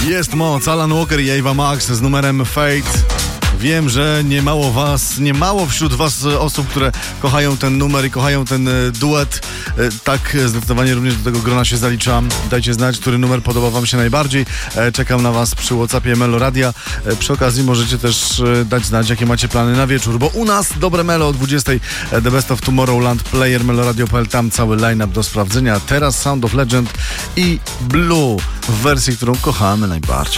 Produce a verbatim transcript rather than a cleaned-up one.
Jest moc, Alan Walker i Ava Max z numerem Fate. Wiem, że nie mało was, nie mało wśród was osób, które kochają ten numer i kochają ten duet. Tak, zdecydowanie również do tego grona się zaliczam. Dajcie znać, który numer podoba wam się najbardziej. Czekam na was przy WhatsAppie Melo Radia. Przy okazji możecie też dać znać, jakie macie plany na wieczór, bo u nas dobre Melo o dwudziestej The Best of Tomorrowland, player meloradio kropka p l, tam cały line-up do sprawdzenia. Teraz Sound of Legend i Blue w wersji, którą kochamy najbardziej.